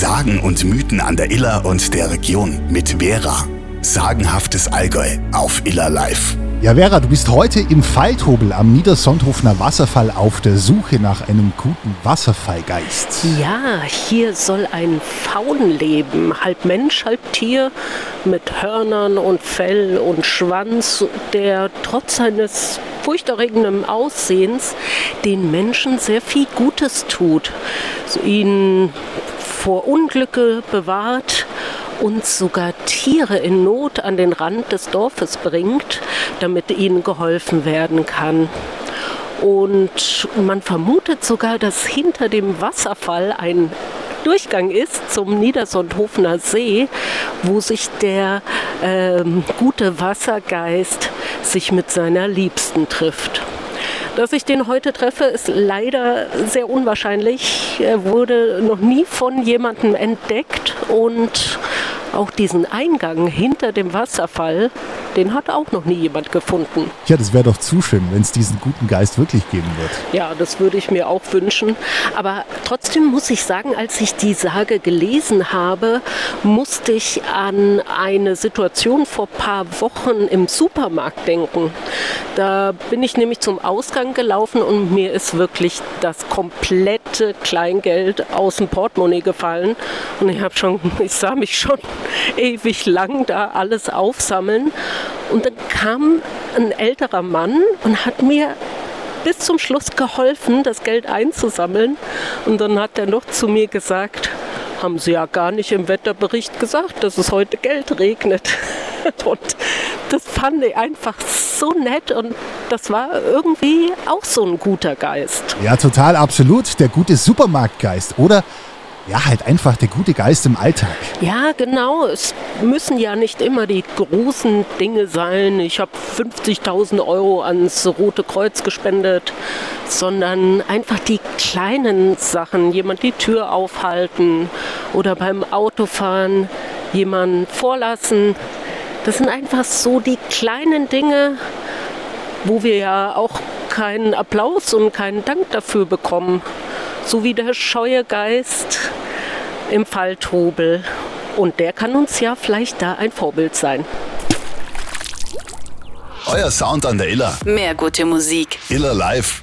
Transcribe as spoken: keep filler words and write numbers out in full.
Sagen und Mythen an der Iller und der Region mit Vera. Sagenhaftes Allgäu auf Iller Live. Ja, Vera, du bist heute im Falthobel am Niedersonthofener Wasserfall auf der Suche nach einem guten Wasserfallgeist. Ja, hier soll ein Faun leben, halb Mensch, halb Tier, mit Hörnern und Fell und Schwanz, der trotz seines furchterregenden Aussehens den Menschen sehr viel Gutes tut, so ihn vor Unglücke bewahrt und sogar Tiere in Not an den Rand des Dorfes bringt, damit ihnen geholfen werden kann. Und man vermutet sogar, dass hinter dem Wasserfall ein Durchgang ist zum Niedersonthofener See, wo sich der ähm, gute Wassergeist sich mit seiner Liebsten trifft. Dass ich den heute treffe, ist leider sehr unwahrscheinlich. Er wurde noch nie von jemandem entdeckt und auch diesen Eingang hinter dem Wasserfall, den hat auch noch nie jemand gefunden. Ja, das wäre doch zu schön, wenn es diesen guten Geist wirklich geben wird. Ja, das würde ich mir auch wünschen. Aber trotzdem muss ich sagen, als ich die Sage gelesen habe, musste ich an eine Situation vor ein paar Wochen im Supermarkt denken. Da bin ich nämlich zum Ausgang gelaufen und mir ist wirklich das komplette Kleingeld aus dem Portemonnaie gefallen. Und ich habe schon, ich sah mich schon ewig lang da alles aufsammeln. Und dann kam ein älterer Mann und hat mir bis zum Schluss geholfen, das Geld einzusammeln. Und dann hat er noch zu mir gesagt, haben Sie ja gar nicht im Wetterbericht gesagt, dass es heute Geld regnet. Und das fand ich einfach so nett und das war irgendwie auch so ein guter Geist. Ja, total, absolut. Der gute Supermarktgeist, oder? Ja, halt einfach der gute Geist im Alltag. Ja, genau. Es müssen ja nicht immer die großen Dinge sein. Ich habe fünfzigtausend Euro ans Rote Kreuz gespendet, sondern einfach die kleinen Sachen. Jemand die Tür aufhalten oder beim Autofahren jemanden vorlassen. Das sind einfach so die kleinen Dinge, wo wir ja auch keinen Applaus und keinen Dank dafür bekommen. So wie der scheue Geist im Falthobel. Und der kann uns ja vielleicht da ein Vorbild sein. Euer Sound an der Iller. Mehr gute Musik. Iller Live.